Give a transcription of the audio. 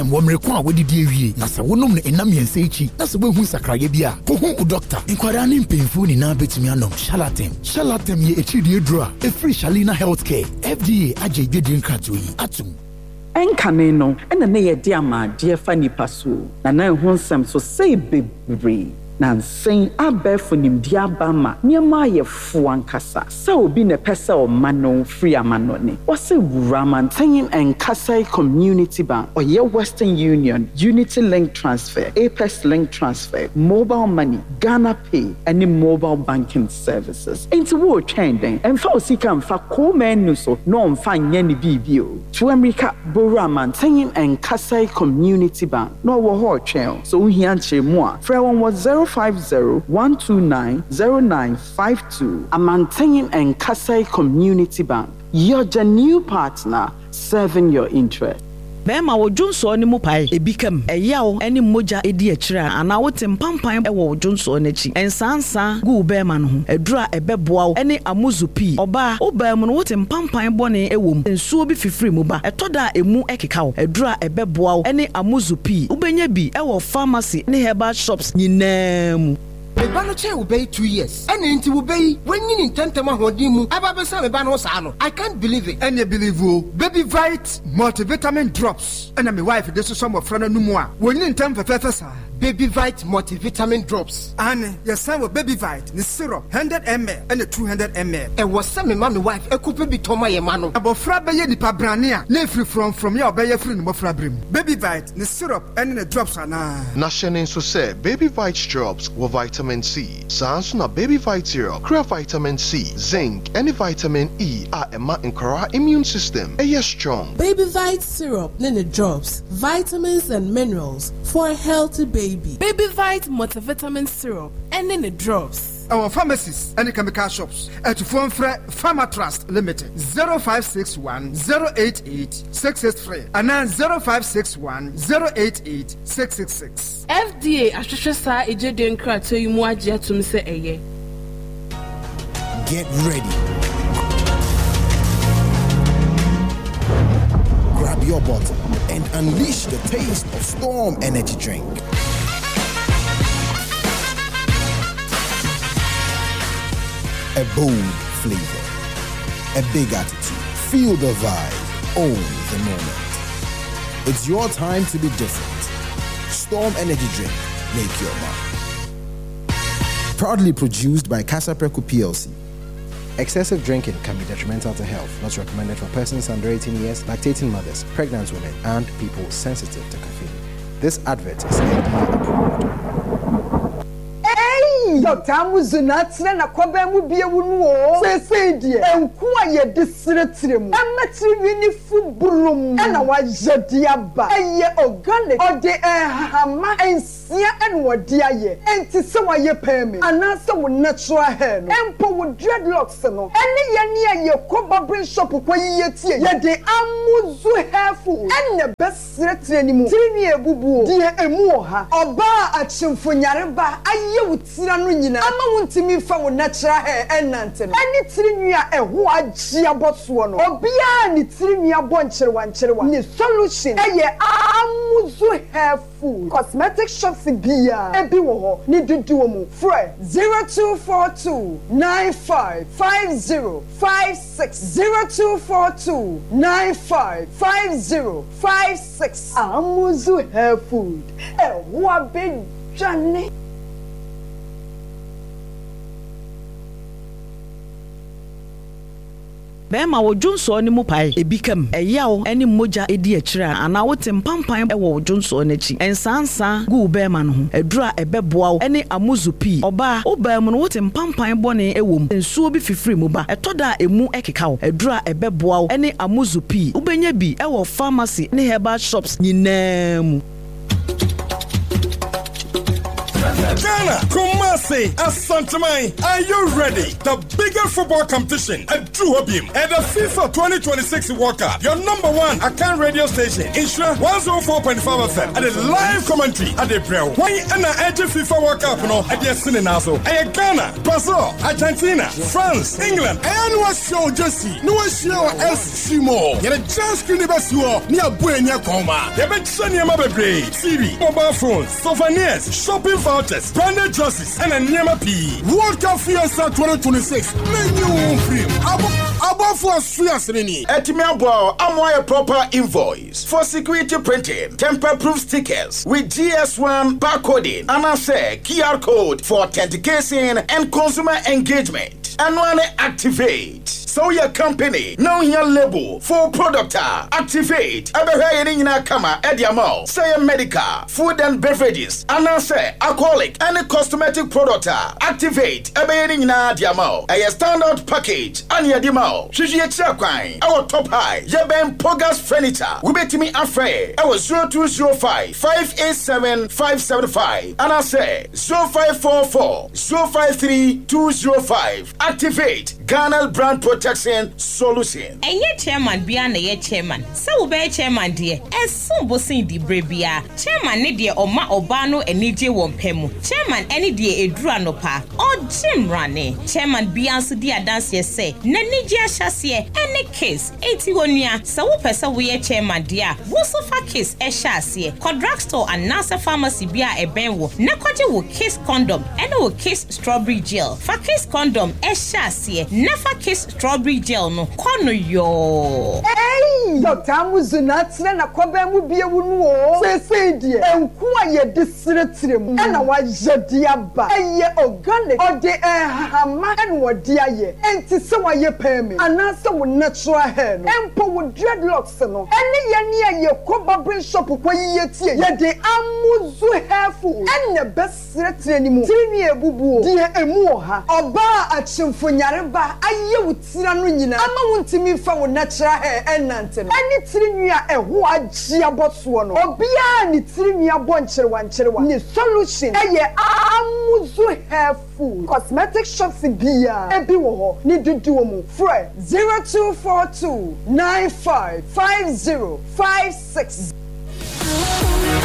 Womrekwa wedidi ewie na se wonom ne enam yense echi na se wehu sakraye bia ko hu doctor inkwara ne mpemfu ni na betumi anom Charlatan ye echidi edru a free Shalina Healthcare FDA aje gedin krato yi atum enkane no ena ne ye dia ma de fa nipa so na ho nsem so sei bebre na nsen abefo nimdia bama niema ye fuankasa sa obi ne pesa o mano free amano ne wose Wuramanten and Kasai Community Bank or ye Western Union Unity Link Transfer Apex Link Transfer Mobile Money Ghana Pay any mobile banking services into wo trending and fa osika mfa ko menu so no mfa nya ni bibio to America Wuramanten and Kasai Community Bank no wo ho twen so uhia nche mu a frɛ won was 050-129-0952. Amanten and Kasai Community Bank. You're the new partner serving your interest. Bema wo Junso ni mupai ebikam eyawo eni moja edi akira ana wote mpampan ewo Junso n'echi ensansa gu bema no ho edura ebeboa wo eni amuzupi oba obam no wote mpampan bone ewom ensuo bi fifiri mu ba etoda emu ekeka wo edura ebeboa wo eni amuzupi ubenya bi ewo pharmacy ne herbal shops nyinam Mebano che obey 2 years. And inti obey when you intend to mahodimu. Ababesa mebano sano. I can't believe it. And you believe who? Baby Vite multivitamin drops. And my wife this is some of friend no more. When you intend for professor. Baby Vite multivitamin drops. And your son with Baby Vite, the syrup 100 ml and the 200 ml. And was some mommy wife a couple be toma yemano. About frabaye ni pabrania. Ne free from your bayer free no frabrim. Baby Vite, the syrup and the drops are na. Nashenin so say Baby Vite drops with vitamin C. Sansuna Baby Vite syrup, clear vitamin C, zinc, and vitamin E are a incora immune system. A strong. Baby Vite syrup, nene drops, vitamins and minerals for a healthy baby. Baby Vite multivitamin syrup and nene drops. Our pharmacies and the chemical shops at phone for Pharma Trust Limited 0561 088 663 and 0561 088 666. FDA Ashwasa Ejeden Krato Yumuaji Atum se eye. Get ready. Grab your bottle and unleash the taste of Storm Energy Drink. A bold flavor, a big attitude, feel the vibe, own the moment. It's your time to be different. Storm Energy Drink, make your mark. Proudly produced by Casa Preco PLC. Excessive drinking can be detrimental to health, not recommended for persons under 18 years, lactating mothers, pregnant women, and people sensitive to caffeine. This advert is FDA approved. Dr. Amuzunatne na kwabemu biewunu o sesedi enku aye disretrem amatri wini fubulum na wajadi aba eye organic ode hama ensia enwode aye enti se waye pemi anase wo natural hair no empo wo dreadlocks no ene ye ne aye koba brain shop kwa yiye tie ye de Amuzu hairful ene besretre ni mu tiri ebubu die emu ha oba achimfonyareba aye wutira no nyina ama wuntimi fa wo natural hair enante no ani tirinua eho agye aboso no obia ni tirinua boncherewa ni solution eye Amuzu hairful cosmetic shops bia ebi wo ho ni dudu mu frɛ 0242 955056 0242 955056 Amuzu hairful eho abedwane. Bema wo Junso ni mupai ebikam eyawo eni moja edi akira ana wote mpampan ewo Junso n'echi ensansa gu bema no ho edura ebeboa wo eni amuzupi oba obam no wote mpampan bone ewom ensuo bi fifiri mu ba etoda emu ekeka wo edura ebeboa wo eni amuzupi ubenya bi ewo pharmacy ne herbal shops nyinam. Ghana, Kumasi. say, Asantamai, are you ready? The biggest football competition at Duhobim and the FIFA 2026 World Cup. Your number one Akan radio station, Insure 104.5 FM, and a live commentary at the Brel. Why and the edge FIFA World Cup no at the Sininazo? And Ghana, Brazil, Argentina, France, England, and was show Jesse, no show S. Shimo. You're just University near Buena Coma. You bet Sanya Mabe, TV, mobile phones, souvenirs, shopping vouchers, branded dresses, and a Nyama P. World Cup Fiesta 2026. Menu free. Above for Swiasini. Etimiabo, Amoy proper invoice for security printing, temper-proof stickers with GS1 barcoding, and I say QR code for authentication and consumer engagement. And when activate. So your company, now your label for product activate. Abehe kama ediamo. Say medical, food and beverages, and I say alcoholic and cosmetic product activate. Abehe na diamo. A standard package and yadimo. Shiji chakwine. Our top high. Yeben Pogas furniture. We bet me afraid. Our 0205 587 575. And I say 0544 053 205. Activate Ghana brand protection solution. And ye chairman beyond the chairman. So be chairman dear. And so bossing di brebia. Chairman ni dear Oma Obano and Nije Wompemu. Chairman any dear Edruano pa. Or Jim Rane. Chairman Beyonce dear dance ye say. Nenija Shasie any case. 81 year. So pesa we chairman dear. Wosofa case e shasie. Drugstore and Nasa pharmacy bia e benwo. Nakwaje wo case condom. And wo case strawberry gel. For case condom e shasie. Never kiss strawberry gel no. Kono yo. Hey, Dr. Amuzunatne na kwabe mu bie wunu o. Say die. Enku aye disretrem. Na wa jedi aba. Eye organic. Ode hama en wodi aye. Enti se wa ye pemi. Anase wo natural hair no. Empo wo dreadlocks no. Ene ye ne aye ko barber shop ko ye tie. Ye de Amuzu hairful. Ene besretre ni mu. Tiri ebubu. Die emu oha. Oba achimfo nyareba aye wutira no nyina ama wuntimi fa wo natural hair enante no ani tiri nua eho agye aboso no obia ni tiri nua boncherewa ni solution eye Amuzu hairful cosmetic shops bia ebi wo ho ni dudu mu fre 0242 955056